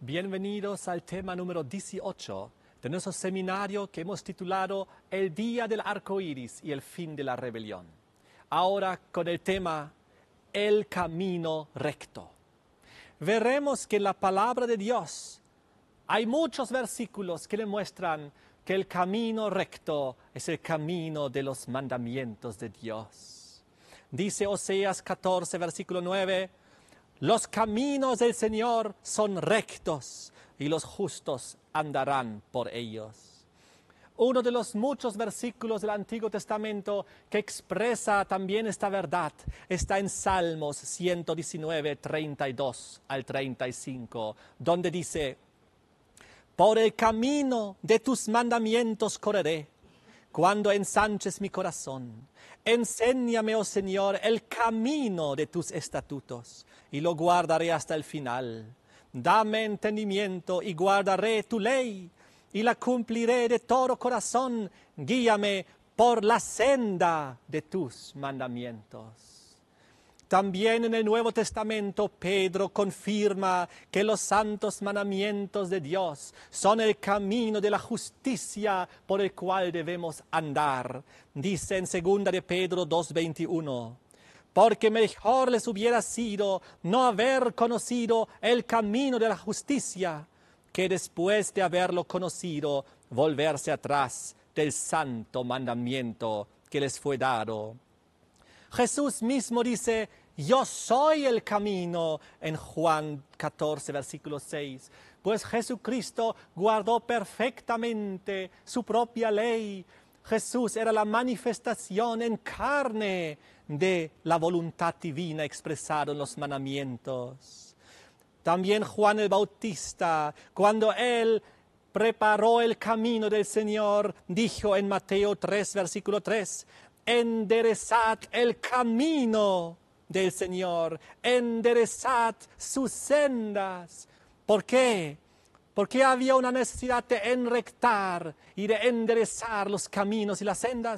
Bienvenidos al tema número 18 de nuestro seminario que hemos titulado El Día del Arco Iris y el Fin de la Rebelión. Ahora con el tema El Camino Recto. Veremos que en la palabra de Dios hay muchos versículos que demuestran que el camino recto es el camino de los mandamientos de Dios. Dice Oseas 14, versículo 9, los caminos del Señor son rectos y los justos andarán por ellos. Uno de los muchos versículos del Antiguo Testamento que expresa también esta verdad está en Salmos 119, 32 al 35, donde dice: por el camino de tus mandamientos correré, cuando ensanches mi corazón. Enséñame, oh Señor, el camino de tus estatutos, y lo guardaré hasta el final. Dame entendimiento y guardaré tu ley, y la cumpliré de todo corazón. Guíame por la senda de tus mandamientos. También en el Nuevo Testamento Pedro confirma que los santos mandamientos de Dios son el camino de la justicia por el cual debemos andar. Dice en 2 de Pedro 2:21, porque mejor les hubiera sido no haber conocido el camino de la justicia, que después de haberlo conocido volverse atrás del santo mandamiento que les fue dado. Jesús mismo dice: yo soy el camino, en Juan 14, versículo 6. Pues Jesucristo guardó perfectamente su propia ley. Jesús era la manifestación en carne de la voluntad divina expresada en los mandamientos. También Juan el Bautista, cuando él preparó el camino del Señor, dijo en Mateo 3, versículo 3, enderezad el camino del Señor, enderezad sus sendas. ¿Por qué? Porque había una necesidad de enrectar y de enderezar los caminos y las sendas.